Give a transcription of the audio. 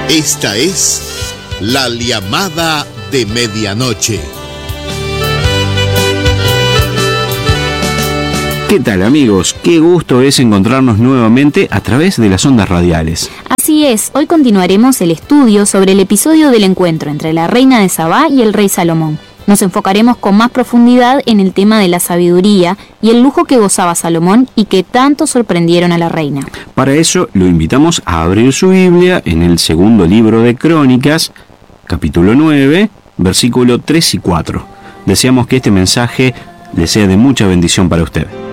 Esta es la llamada de medianoche. ¿Qué tal, amigos? Qué gusto es encontrarnos nuevamente a través de las ondas radiales. Así es, hoy continuaremos el estudio sobre el episodio del encuentro entre la reina de Sabá y el rey Salomón. Nos enfocaremos con más profundidad en el tema de la sabiduría y el lujo que gozaba Salomón y que tanto sorprendieron a la reina. Para eso lo invitamos a abrir su Biblia en el segundo libro de Crónicas, capítulo 9, versículo 3 y 4. Deseamos que este mensaje le sea de mucha bendición para usted.